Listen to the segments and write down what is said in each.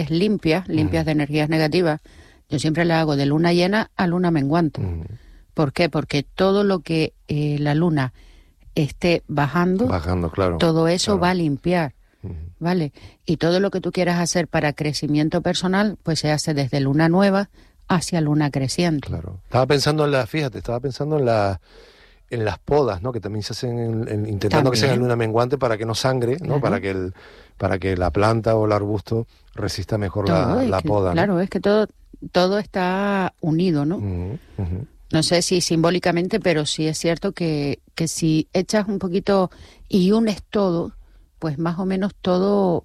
limpias de energías negativas, yo siempre las hago de luna llena a luna menguante. ¿Por qué? Porque todo lo que la luna esté bajando, claro, todo eso claro. va a limpiar, ¿vale? Y todo lo que tú quieras hacer para crecimiento personal, pues se hace desde luna nueva hacia luna creciente. Claro. Estaba pensando en en las podas, ¿no? Que también se hacen intentando que sean en luna menguante para que no sangre, ¿no? Claro. Para que la planta o el arbusto resista mejor la poda, ¿no? Claro, es que todo está unido, ¿no? No sé si simbólicamente, pero sí es cierto que si echas un poquito y unes todo, pues más o menos todo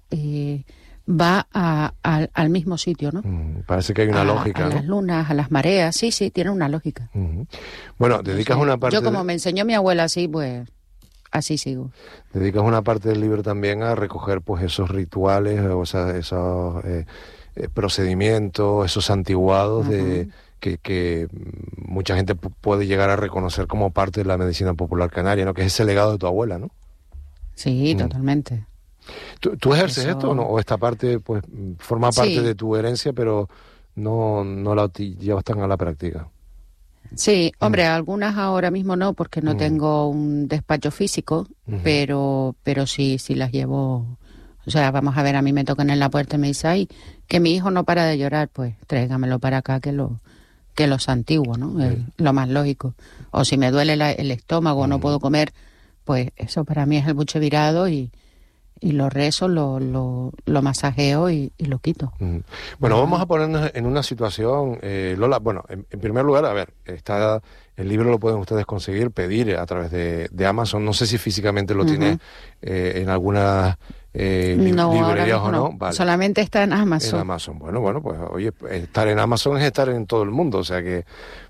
va al mismo sitio, ¿no? Parece que hay una lógica, a ¿no? las lunas, a las mareas, sí, tiene una lógica. Bueno, dedicas una parte... Yo como me enseñó mi abuela así, pues así sigo. Dedicas una parte del libro también a recoger pues esos rituales, o sea, esos procedimientos, esos santiguados que mucha gente puede llegar a reconocer como parte de la medicina popular canaria, ¿no? Que es ese legado de tu abuela, ¿no? Sí, totalmente. ¿Tú ejerces esto o no? ¿O esta parte pues forma parte de tu herencia, pero no la llevas tan a la práctica? Sí, hombre, algunas ahora mismo no, porque no tengo un despacho físico, pero sí las llevo. O sea, vamos a ver, a mí me tocan en la puerta y me dice, ay, que mi hijo no para de llorar, pues tráigamelo para acá que lo santiguo, ¿no? Es lo más lógico. O si me duele el estómago, no puedo comer, pues eso para mí es el buche virado y lo rezo, lo masajeo y lo quito. Bueno, vamos a ponernos en una situación, Lola. Bueno, en primer lugar, a ver, el libro lo pueden ustedes conseguir, pedir a través de Amazon. No sé si físicamente lo tiene en algunas librerías o no. Vale. Solamente está en Amazon. En Amazon. Bueno, pues oye, estar en Amazon es estar en todo el mundo, o sea que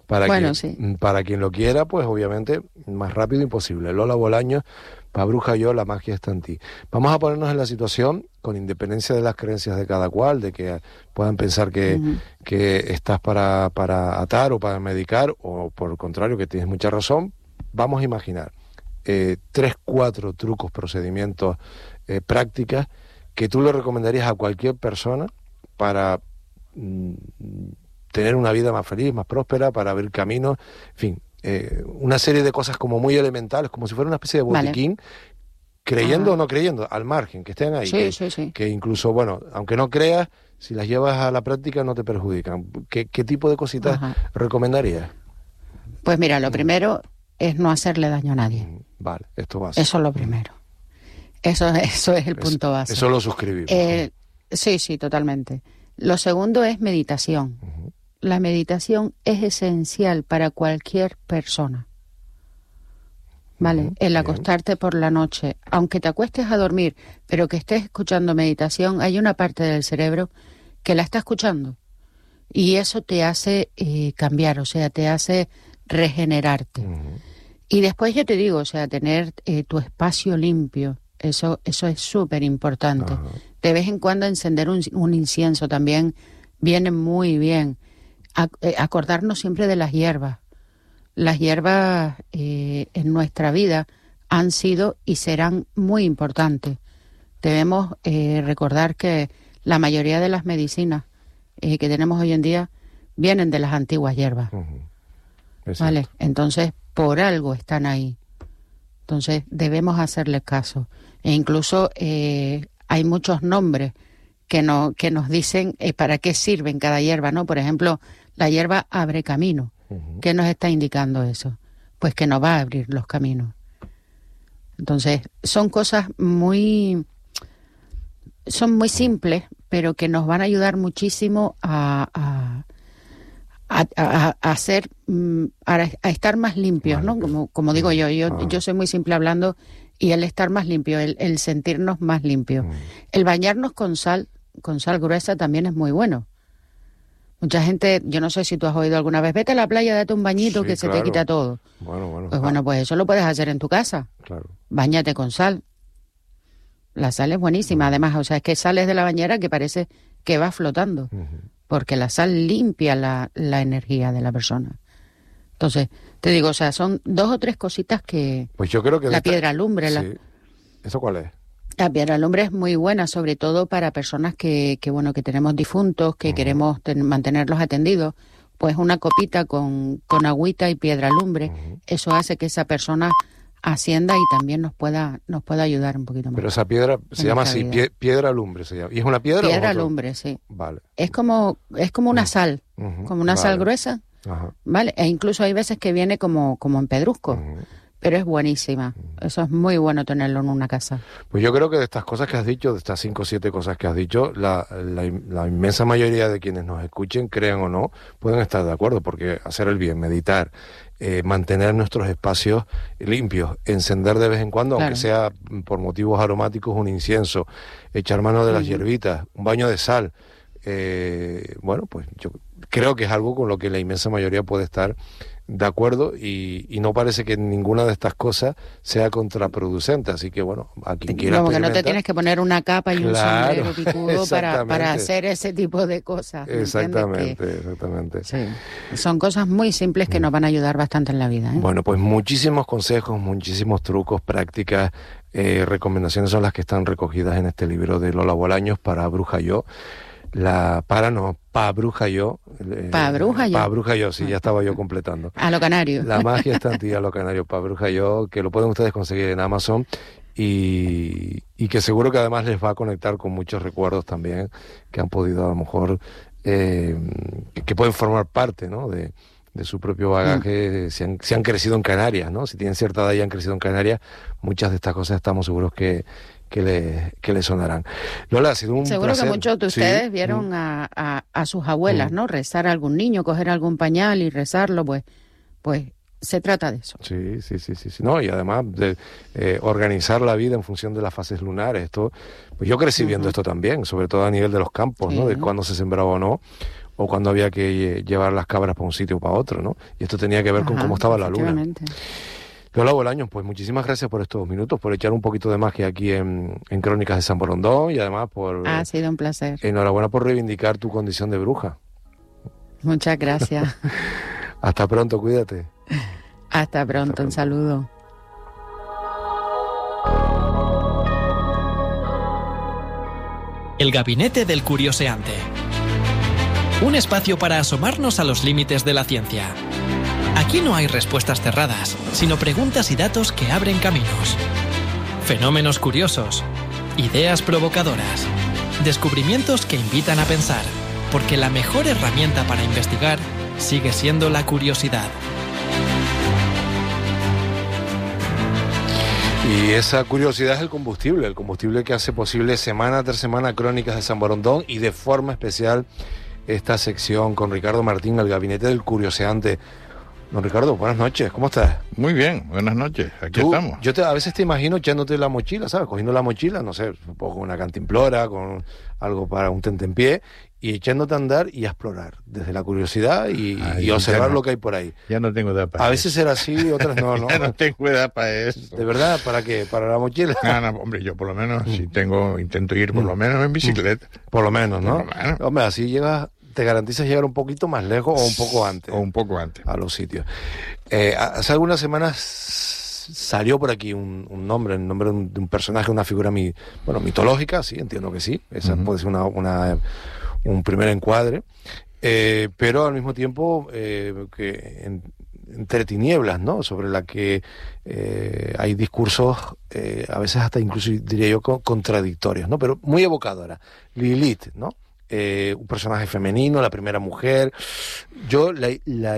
para quien lo quiera, pues obviamente más rápido imposible. Lola Bolaños, Pa' bruja yo, la magia está en ti. Vamos a ponernos en la situación, con independencia de las creencias de cada cual, de que puedan pensar que estás para atar o para medicar, o por el contrario, que tienes mucha razón. Vamos a imaginar 3, 4 trucos, procedimientos, prácticas que tú le recomendarías a cualquier persona para tener una vida más feliz, más próspera, para abrir caminos, en fin. Una serie de cosas como muy elementales, como si fuera una especie de botiquín, creyendo o no creyendo, al margen, que estén ahí. Sí. Que incluso, bueno, aunque no creas, si las llevas a la práctica no te perjudican. ¿Qué tipo de cositas recomendarías? Pues mira, lo primero es no hacerle daño a nadie. Vale, esto va a ser. Eso es lo primero. Eso es el punto base. Eso lo suscribimos. Sí, totalmente. Lo segundo es meditación. La meditación es esencial para cualquier persona, ¿vale? El acostarte por la noche, aunque te acuestes a dormir, pero que estés escuchando meditación, hay una parte del cerebro que la está escuchando y eso te hace cambiar, o sea, te hace regenerarte. Y después yo te digo, o sea, tener tu espacio limpio, eso es súper importante. De vez en cuando encender un incienso también viene muy bien. Acordarnos siempre de las hierbas. Las hierbas en nuestra vida han sido y serán muy importantes. Debemos recordar que la mayoría de las medicinas que tenemos hoy en día vienen de las antiguas hierbas. ¿Vale? Entonces, por algo están ahí. Entonces, debemos hacerles caso. E incluso hay muchos nombres que nos dicen para qué sirven cada hierba, ¿no? Por ejemplo, la hierba abre camino. ¿Qué nos está indicando eso? Pues que nos va a abrir los caminos. Entonces, son cosas muy simples, pero que nos van a ayudar muchísimo a hacer, a estar más limpios, ¿no? Como digo yo soy muy simple hablando, y el estar más limpio, el sentirnos más limpios. El bañarnos con sal gruesa también es muy bueno. Mucha gente, yo no sé si tú has oído alguna vez, vete a la playa, date un bañito que se te quita todo. Pues eso lo puedes hacer en tu casa. Claro. Báñate con sal. La sal es buenísima, además, o sea, es que sales de la bañera que parece que va flotando, porque la sal limpia la energía de la persona. Entonces, te digo, o sea, son 2 o 3 cositas que... Pues yo creo que... La piedra lumbre. Sí. ¿Eso cuál es? La piedra lumbre es muy buena, sobre todo para personas que tenemos difuntos, que queremos mantenerlos atendidos. Pues una copita con agüita y piedra lumbre, eso hace que esa persona ascienda y también nos pueda ayudar un poquito más. Pero esa piedra se llama así, piedra lumbre se llama. ¿Y es una piedra? Piedra lumbre, sí. Vale. Es como una sal, como una sal gruesa, ¿vale? E incluso hay veces que viene como en pedrusco. Pero es buenísima. Eso es muy bueno tenerlo en una casa. Pues yo creo que de estas cosas que has dicho, de estas 5 o 7 cosas que has dicho, la inmensa mayoría de quienes nos escuchen, crean o no, pueden estar de acuerdo, porque hacer el bien, meditar, mantener nuestros espacios limpios, encender de vez en cuando, aunque sea por motivos aromáticos, un incienso, echar mano de las hierbitas, un baño de sal. Bueno, pues yo creo que es algo con lo que la inmensa mayoría puede estar de acuerdo y no parece que ninguna de estas cosas sea contraproducente, así que bueno, a quien quiera como que no te tienes que poner una capa y un sombrero picudo para hacer ese tipo de cosas. Exactamente. Sí. Son cosas muy simples que nos van a ayudar bastante en la vida, ¿eh? Bueno, pues muchísimos consejos, muchísimos trucos, prácticas, recomendaciones son las que están recogidas en este libro de Lola Bolaños para Bruja Yo. Pa Bruja Yo, sí, ya estaba yo completando. A lo canario. La magia está en ti, a lo canario, Pa Bruja Yo, que lo pueden ustedes conseguir en Amazon y que seguro que además les va a conectar con muchos recuerdos también que han podido a lo mejor, que pueden formar parte, ¿no?, de su propio bagaje, si han crecido en Canarias, ¿no? Si tienen cierta edad y han crecido en Canarias, muchas de estas cosas estamos seguros que le sonarán. Lola, ha sido un seguro placer. Que muchos de ustedes vieron a sus abuelas, ¿no? Rezar a algún niño, coger algún pañal y rezarlo, pues se trata de eso. Sí. No, y además de organizar la vida en función de las fases lunares. Esto, pues yo crecí viendo esto también, sobre todo a nivel de los campos, ¿no? De cuándo se sembraba o no, o cuando había que llevar las cabras para un sitio o para otro, ¿no? Y esto tenía que ver con cómo estaba la luna. Lola Bolaños, pues muchísimas gracias por estos minutos, por echar un poquito de magia aquí en Crónicas de San Borondón y además por... Ha sido un placer. Enhorabuena por reivindicar tu condición de bruja. Muchas gracias. Hasta pronto, cuídate. Hasta pronto, un saludo. El Gabinete del Curioseante. Un espacio para asomarnos a los límites de la ciencia. Aquí no hay respuestas cerradas, sino preguntas y datos que abren caminos. Fenómenos curiosos, ideas provocadoras, descubrimientos que invitan a pensar, porque la mejor herramienta para investigar sigue siendo la curiosidad. Y esa curiosidad es el combustible que hace posible semana tras semana Crónicas de San Borondón y de forma especial esta sección con Ricardo Martín, el Gabinete del Curioseante. Don Ricardo, buenas noches, ¿cómo estás? Muy bien, buenas noches, aquí estamos. Yo a veces te imagino echándote la mochila, ¿sabes? Cogiendo la mochila, no sé, un poco con una cantimplora, con algo para un tentempié, y echándote a andar y a explorar, desde la curiosidad y observar lo que hay por ahí. Ya no tengo edad para eso. A veces será así, otras no, ¿no? Ya no tengo edad para eso. ¿De verdad? ¿Para qué? ¿Para la mochila? No, hombre, yo por lo menos, intento ir por lo menos en bicicleta. Por lo menos, ¿no? Por lo menos. Hombre, así llegas... te garantizas llegar un poquito más lejos o un poco antes. O un poco antes. A los sitios. Hace algunas semanas salió por aquí el nombre de un personaje, una figura mitológica, sí, entiendo que sí. Esa puede ser un primer encuadre. Pero al mismo tiempo entre tinieblas, ¿no? Sobre la que hay discursos, a veces hasta incluso diría yo contradictorios, ¿no? Pero muy evocadora. Lilith, ¿no? Un personaje femenino, la primera mujer. Yo la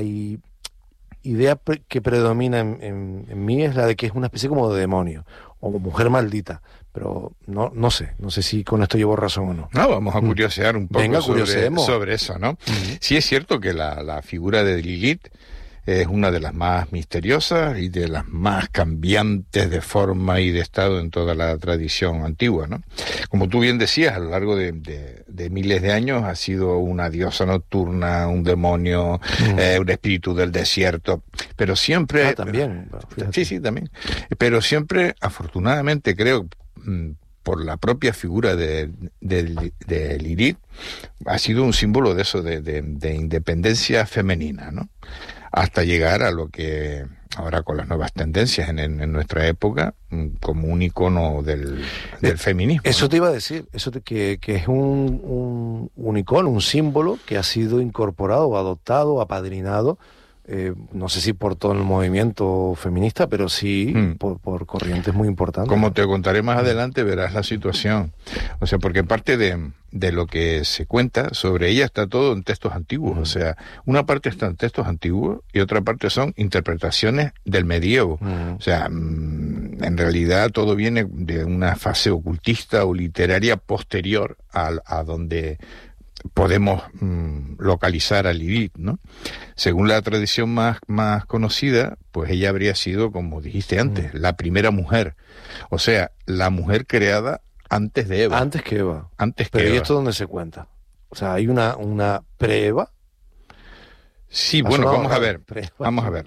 idea que predomina en mí es la de que es una especie como de demonio o mujer maldita, pero no sé si con esto llevo razón o no. No, vamos a curiosear un poco. Venga, sobre eso, ¿no? Sí es cierto que la figura de Lilith es una de las más misteriosas y de las más cambiantes de forma y de estado en toda la tradición antigua, ¿no? Como tú bien decías, a lo largo de miles de años ha sido una diosa nocturna, un demonio, un espíritu del desierto, pero siempre... también. Sí, también. Pero siempre, afortunadamente, creo... por la propia figura de Lilith, ha sido un símbolo de eso, de independencia femenina, ¿no? Hasta llegar a lo que ahora con las nuevas tendencias en nuestra época, como un icono del feminismo. Eso ¿no? te iba a decir, que es un icono, un símbolo que ha sido incorporado, adoptado, apadrinado, no sé si por todo el movimiento feminista, pero sí por corrientes muy importantes. Como te contaré más adelante, verás la situación. O sea, porque parte de lo que se cuenta sobre ella está todo en textos antiguos. O sea, una parte está en textos antiguos y otra parte son interpretaciones del medievo. O sea, en realidad todo viene de una fase ocultista o literaria posterior a donde podemos localizar a Lilith, ¿no? Según la tradición más conocida, pues ella habría sido, como dijiste antes, la primera mujer. O sea, la mujer creada antes de Eva. Antes que Eva. Pero ¿y esto dónde se cuenta? O sea, ¿hay una pre-Eva? Sí, bueno, vamos a ver. Vamos a ver.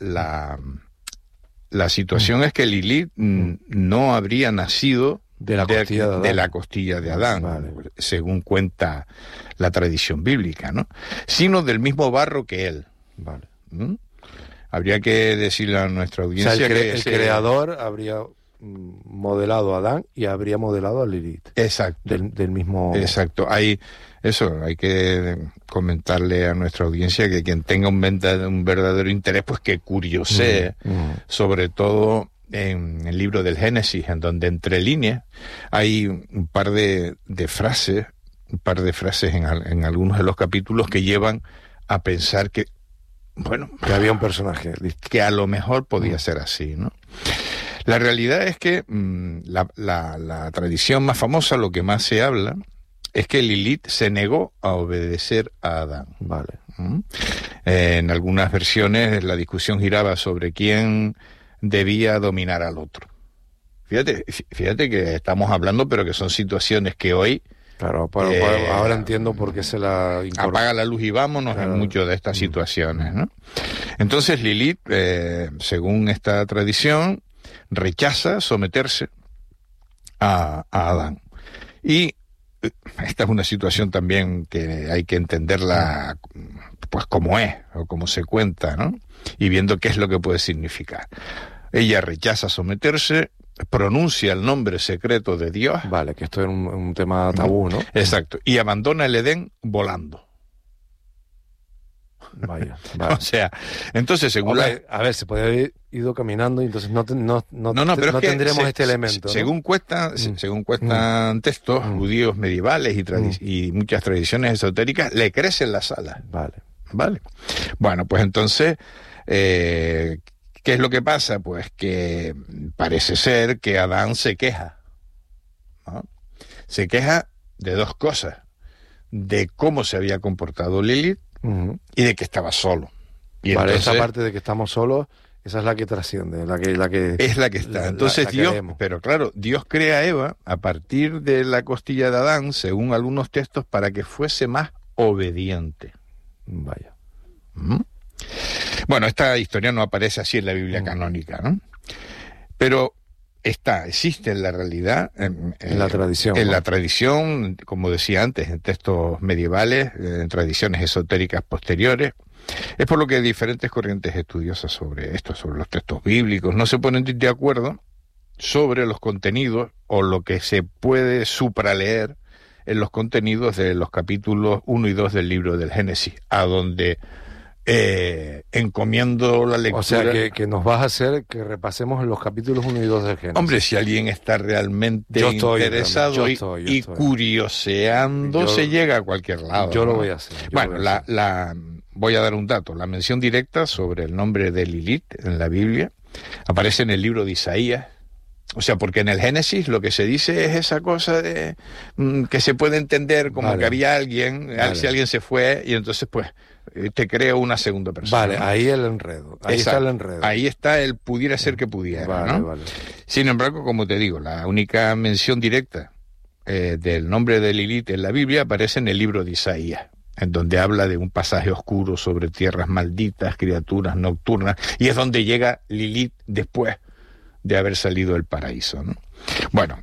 La situación es que Lilith no habría nacido de la costilla de Adán, vale, según cuenta la tradición bíblica, ¿no? Sino del mismo barro que él. Vale. Habría que decirle a nuestra audiencia, o sea, el creador habría modelado a Adán y habría modelado a Lilith. Exacto. Del mismo... Exacto. Hay que comentarle a nuestra audiencia que quien tenga un verdadero interés, pues que curiosee, sobre todo en el libro del Génesis, en donde entre líneas hay un par de frases en algunos de los capítulos que llevan a pensar que, bueno, que había un personaje que a lo mejor podía ser así, ¿no? La realidad es que la tradición más famosa, lo que más se habla, es que Lilith se negó a obedecer a Adán. Vale. En algunas versiones la discusión giraba sobre quién debía dominar al otro. Fíjate que estamos hablando, pero que son situaciones que hoy... Claro, ahora entiendo por qué se la incorpora. Apaga la luz y vámonos, claro, en muchas de estas situaciones, ¿no? Entonces Lilith, según esta tradición, rechaza someterse a Adán. Y esta es una situación también que hay que entenderla pues como es, o como se cuenta, ¿no? Y viendo qué es lo que puede significar. Ella rechaza someterse, pronuncia el nombre secreto de Dios. Vale, que esto es un tema tabú, ¿no? Exacto. Y abandona el Edén volando. Vaya. O sea, entonces según a ver, se puede haber ido caminando y entonces no tendremos este elemento, ¿no? Según cuestan textos judíos medievales y muchas tradiciones esotéricas, le crecen las alas. Vale. Bueno, pues entonces, ¿qué es lo que pasa? Pues que parece ser que Adán se queja, ¿no? Se queja de dos cosas: de cómo se había comportado Lilith y de que estaba solo. Y vale, entonces, esa parte de que estamos solos, esa es la que trasciende, la que es la que está. Entonces Dios, pero claro, Dios crea a Eva a partir de la costilla de Adán, según algunos textos, para que fuese más obediente. Vaya. Bueno, esta historia no aparece así en la Biblia canónica, ¿no? Pero existe en la realidad, en la tradición. En la tradición, como decía antes, en textos medievales, en tradiciones esotéricas posteriores. Es por lo que diferentes corrientes estudiosas sobre los textos bíblicos, no se ponen de acuerdo sobre los contenidos o lo que se puede supraleer en los contenidos de los capítulos 1 y 2 del libro del Génesis, a donde encomiendo la lectura. O sea, que nos vas a hacer que repasemos los capítulos 1 y 2 del Génesis. Hombre, si alguien está realmente interesado y curioseando, se llega a cualquier lado. Yo lo voy a hacer. Voy a dar un dato. La mención directa sobre el nombre de Lilith en la Biblia aparece en el libro de Isaías. O sea, porque en el Génesis lo que se dice es esa cosa de que se puede entender como que había alguien, si alguien se fue, y entonces pues te creo una segunda persona. Vale, ahí el enredo. Ahí está el enredo. Ahí está el pudiera ser que pudiera, ¿no? Vale. Sin embargo, como te digo, la única mención directa del nombre de Lilith en la Biblia aparece en el libro de Isaías, en donde habla de un pasaje oscuro sobre tierras malditas, criaturas nocturnas, y es donde llega Lilith después de haber salido del paraíso, ¿no? Bueno,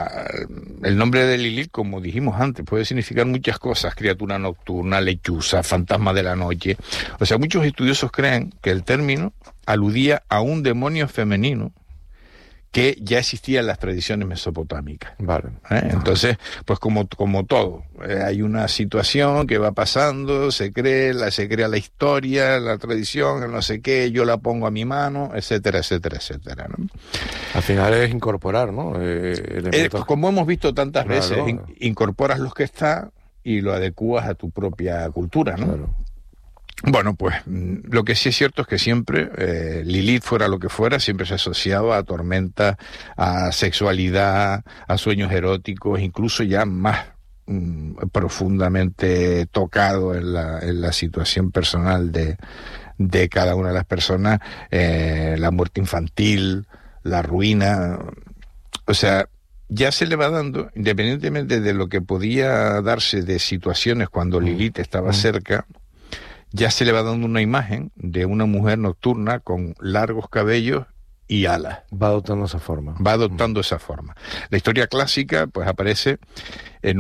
el nombre de Lilith, como dijimos antes, puede significar muchas cosas: criatura nocturna, lechuza, fantasma de la noche. O sea, muchos estudiosos creen que el término aludía a un demonio femenino que ya existía en las tradiciones mesopotámicas. Vale. Entonces, pues como todo, hay una situación que va pasando, se crea la historia, la tradición, el no sé qué, yo la pongo a mi mano, etcétera, etcétera, etcétera, ¿no? Al final es incorporar, ¿no? Como hemos visto tantas veces, incorporas los que está y lo adecuas a tu propia cultura, ¿no? Claro. Bueno, pues lo que sí es cierto es que siempre Lilith, fuera lo que fuera, siempre se asociaba a tormenta, a sexualidad, a sueños eróticos, incluso ya más profundamente tocado en la situación personal de cada una de las personas, la muerte infantil, la ruina. O sea, ya se le va dando, independientemente de lo que podía darse de situaciones cuando Lilith estaba cerca, ya se le va dando una imagen de una mujer nocturna con largos cabellos y alas. Va adoptando esa forma. Va adoptando esa forma. La historia clásica, pues, aparece en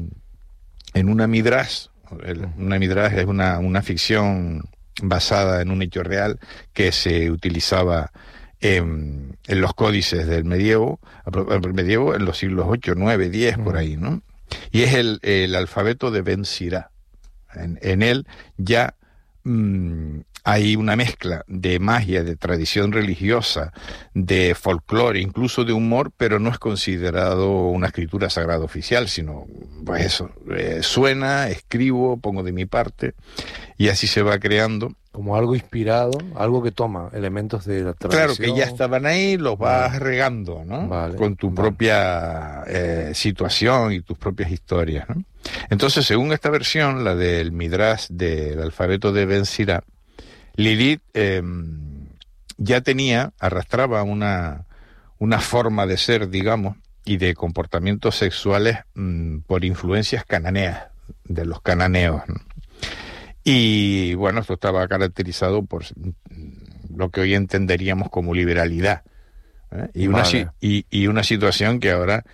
una midrash. Una midrash es una ficción basada en un hecho real que se utilizaba en los códices del medievo, en los siglos 8, 9, 10, por ahí, ¿no? Y es el alfabeto de Ben Sirá. En él ya hay una mezcla de magia, de tradición religiosa, de folclore, incluso de humor, pero no es considerado una escritura sagrada oficial, sino, pues eso, suena, escribo, pongo de mi parte, y así se va creando. Como algo inspirado, algo que toma elementos de la tradición. Claro, que ya estaban ahí, los vas regando, ¿no? Con tu propia situación y tus propias historias, ¿no? Entonces, según esta versión, la del Midrash del alfabeto de Ben Sirá, Lilith ya arrastraba una forma de ser, digamos, y de comportamientos sexuales por influencias cananeas, de los cananeos, ¿no? Y bueno, esto estaba caracterizado por lo que hoy entenderíamos como liberalidad, y una situación que ahora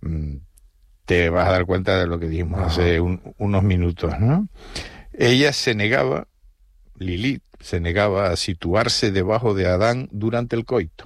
te vas a dar cuenta de lo que dijimos hace unos minutos, ¿no? Lilith se negaba a situarse debajo de Adán durante el coito.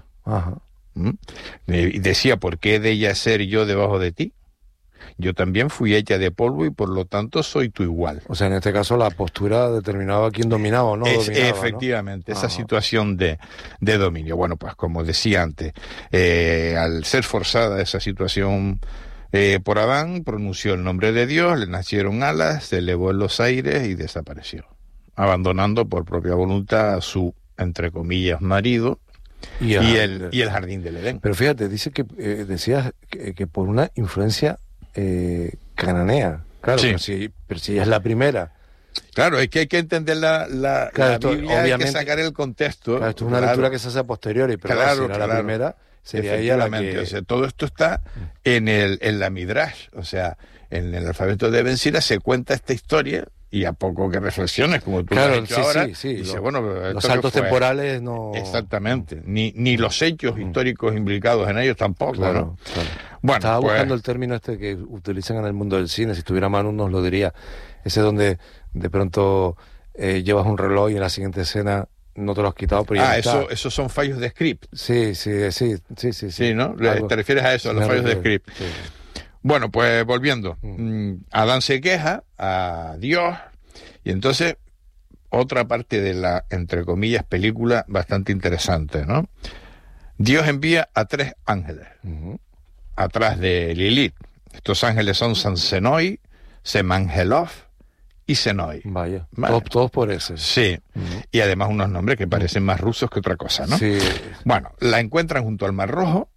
Y decía: ¿por qué he de ella ser yo debajo de ti? Yo también fui hecha de polvo y por lo tanto soy tu igual. O sea, en este caso la postura determinaba quién dominaba o no dominaba, efectivamente, ¿no? Esa situación de dominio. Bueno, pues como decía antes, al ser forzada esa situación por Adán, pronunció el nombre de Dios, le nacieron alas, se elevó en los aires y desapareció, abandonando por propia voluntad a su, entre comillas, marido y el jardín del Edén. Pero fíjate, dice que decías que por una influencia cananea. Claro, sí. pero si es la primera. Claro, es que hay que entender la Biblia, hay que sacar el contexto. Claro, esto es una lectura que se hace a posteriori, pero si era la primera, sería ella la que... O sea, todo esto está en la Midrash, o sea, en el alfabeto de Ben Sirá se cuenta esta historia, y a poco que reflexiones, como tú has hecho ahora, dice, los saltos temporales no... Exactamente, ni los hechos históricos implicados en ellos tampoco, claro, ¿no? Claro. Bueno, estaba buscando el término este que utilizan en el mundo del cine, si estuviera Manu nos lo diría, ese donde de pronto llevas un reloj y en la siguiente escena no te lo has quitado, pero ya está. Esos son fallos de script. Sí, ¿no? ¿Te refieres a eso, a los fallos de script? Sí. Bueno, pues volviendo, Adán se queja a Dios, y entonces otra parte de la, entre comillas, película bastante interesante, ¿no? Dios envía a 3 ángeles atrás de Lilith. Estos ángeles son Sansenoi, Semangelov y Senoi. Vaya, todos por ese. Sí, y además unos nombres que parecen más rusos que otra cosa, ¿no? Sí. Bueno, la encuentran junto al Mar Rojo,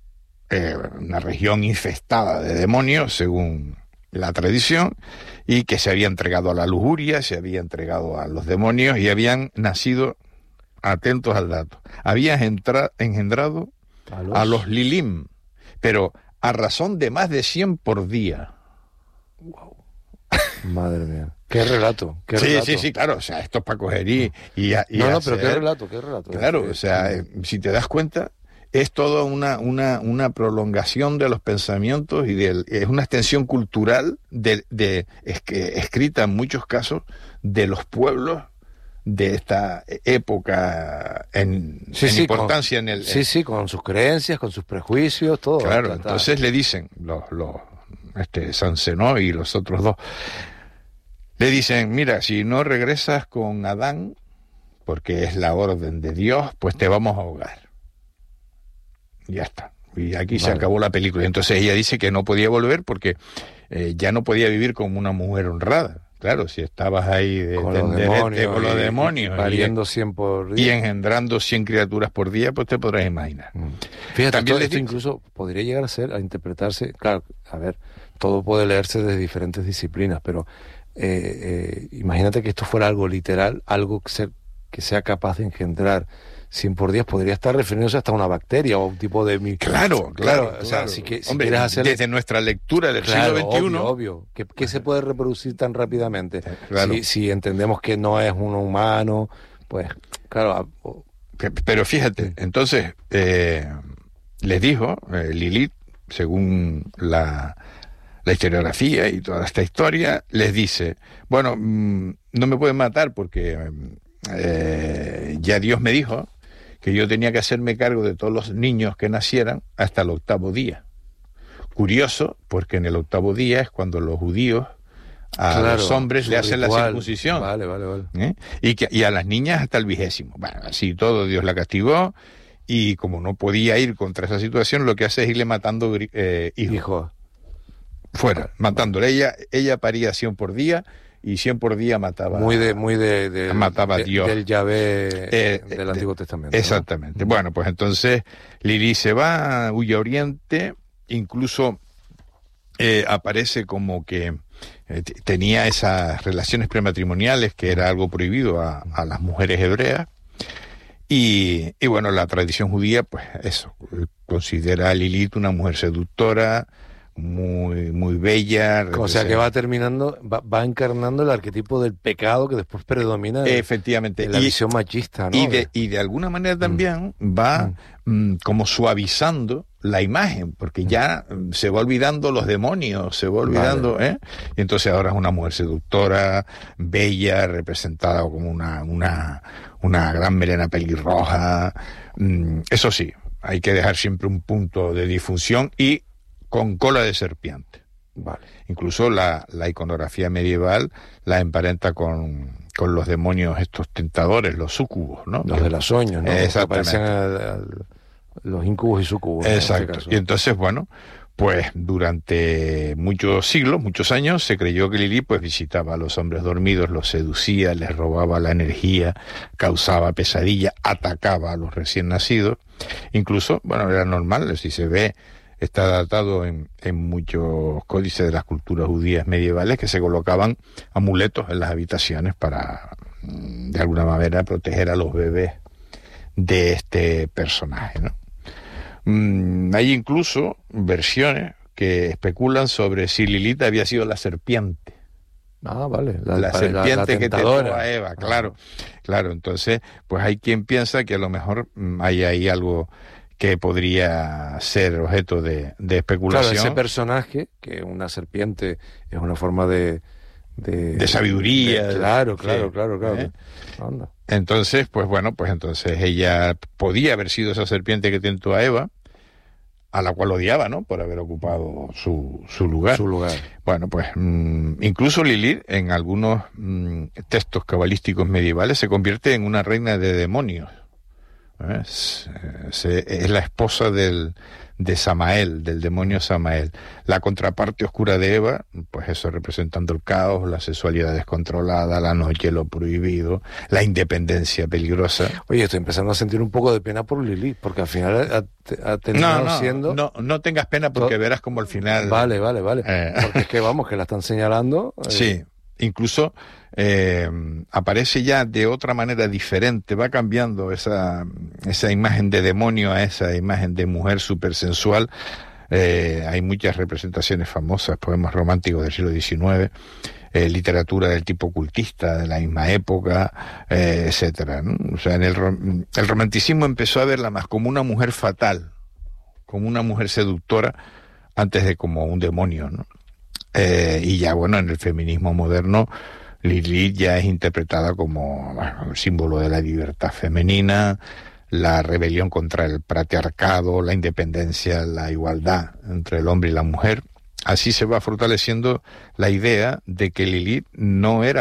una región infestada de demonios, según la tradición, y que se había entregado a la lujuria, se había entregado a los demonios y habían nacido, atentos al dato, habían engendrado a los Lilim, pero a razón de más de 100 por día. Wow. Madre mía. Qué relato. Sí, claro, o sea, esto es para coger y pero qué relato. Claro, o sea, si te das cuenta, es toda una prolongación de los pensamientos y es una extensión cultural escrita en muchos casos de los pueblos de esta época en importancia en el... con sus creencias, con sus prejuicios, todo. Claro, entonces le dicen Sansenó y los otros dos, le dicen, mira, si no regresas con Adán, porque es la orden de Dios, pues te vamos a ahogar. Ya está. Y aquí se acabó la película. Entonces ella dice que no podía volver porque ya no podía vivir como una mujer honrada. Claro, si estabas ahí con los demonios pariendo 100 por día y engendrando 100 criaturas por día, pues te podrás imaginar. Fíjate, también esto incluso podría llegar a interpretarse, claro, a ver, todo puede leerse desde diferentes disciplinas, pero imagínate que esto fuera algo literal, algo que sea capaz de engendrar 100 por 10, podría estar refiriéndose hasta a una bacteria o a un tipo de... Claro. O sea, si hombre, quieres hacer... Desde nuestra lectura del siglo XXI... Obvio. ¿Qué se puede reproducir tan rápidamente? Claro. Si entendemos que no es un humano, pues, claro... Pero fíjate, entonces, les dijo, Lilith, según la historiografía y toda esta historia, les dice, bueno, no me pueden matar porque ya Dios me dijo que yo tenía que hacerme cargo de todos los niños que nacieran hasta el 8º día. Curioso, porque en el 8º día es cuando los judíos a los hombres le hacen la circuncisión. Vale. Y a las niñas hasta el 20º. Bueno, así todo Dios la castigó, y como no podía ir contra esa situación, lo que hace es irle matando hijos. Fuera, matándole. Ella paría 100 por día, y 100 por día mataba. Mataba a Dios. Del Yahvé del Antiguo Testamento. Exactamente. ¿No? Bueno, pues entonces Lilith se va, huye a Oriente, incluso aparece como que tenía esas relaciones prematrimoniales, que era algo prohibido a las mujeres hebreas. Y bueno, la tradición judía, pues eso, considera a Lilith una mujer seductora, muy bella. O sea que va encarnando el arquetipo del pecado que después predomina efectivamente en la visión machista, ¿no? Y de alguna manera también va como suavizando la imagen, porque ya se va olvidando los demonios, se va olvidando, y entonces ahora es una mujer seductora, bella, representada como una gran melena pelirroja. Eso sí, hay que dejar siempre un punto de disfunción y con cola de serpiente. Vale. Incluso la iconografía medieval la emparenta con los demonios estos tentadores, los súcubos, ¿no? Los de los sueños, ¿no? Exactamente. Los incubos y súcubos. Exacto. En este caso. Y entonces, bueno, pues durante muchos siglos, muchos años, se creyó que Lilith pues visitaba a los hombres dormidos, los seducía, les robaba la energía, causaba pesadilla, atacaba a los recién nacidos. Incluso, bueno, era normal, si se ve, está datado en muchos códices de las culturas judías medievales, que se colocaban amuletos en las habitaciones para, de alguna manera, proteger a los bebés de este personaje, ¿no? Hay incluso versiones que especulan sobre si Lilith había sido la serpiente. Vale. La serpiente que tentó a Eva, claro. Entonces, pues hay quien piensa que a lo mejor hay ahí algo que podría ser objeto de especulación. Claro, ese personaje, que una serpiente es una forma de sabiduría. Claro. Entonces, pues bueno, entonces ella podía haber sido esa serpiente que tentó a Eva, a la cual odiaba, ¿no?, por haber ocupado su lugar. Bueno, pues incluso Lilith, en algunos textos cabalísticos medievales, se convierte en una reina de demonios. Es la esposa de Samael, del demonio Samael. La contraparte oscura de Eva, pues eso, representando el caos, la sexualidad descontrolada, la noche, lo prohibido, la independencia peligrosa. Oye, estoy empezando a sentir un poco de pena por Lilith, porque al final ha terminado siendo... No tengas pena, porque verás como al final... Vale. Porque es que vamos, que la están señalando... Sí, incluso aparece ya de otra manera diferente, va cambiando esa imagen de demonio a esa imagen de mujer supersensual. Hay muchas representaciones famosas, poemas románticos del siglo XIX, literatura del tipo ocultista de la misma época, etcétera, ¿no? O sea, el romanticismo empezó a verla más como una mujer fatal, como una mujer seductora, antes de como un demonio, ¿no? Y ya, bueno, en el feminismo moderno, Lilith ya es interpretada como, bueno, el símbolo de la libertad femenina, la rebelión contra el patriarcado, la independencia, la igualdad entre el hombre y la mujer. Así se va fortaleciendo la idea de que Lilith no era